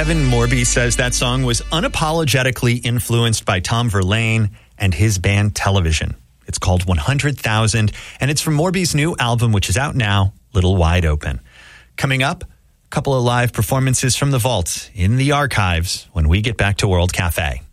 Kevin Morby says that song was unapologetically influenced by Tom Verlaine and his band Television. It's called 100,000, and it's from Morby's new album, which is out now, Little Wide Open. Coming up, a couple of live performances from the Vault in the archives when we get back to World Cafe.